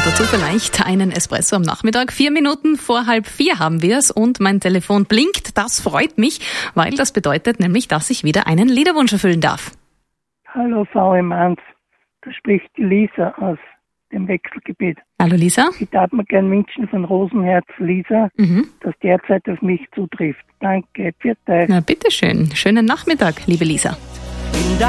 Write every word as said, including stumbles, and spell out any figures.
Und dazu vielleicht einen Espresso am Nachmittag. Vier Minuten vor halb vier haben wir es und mein Telefon blinkt. Das freut mich, weil das bedeutet nämlich, dass ich wieder einen Liederwunsch erfüllen darf. Hallo V M eins, da spricht die Lisa aus dem Wechselgebiet. Hallo Lisa. Ich darf mir gern wünschen von Rosenherz Lisa, Mhm. dass derzeit auf mich zutrifft. Danke, viert euch. Na bitteschön. Schönen Nachmittag, liebe Lisa.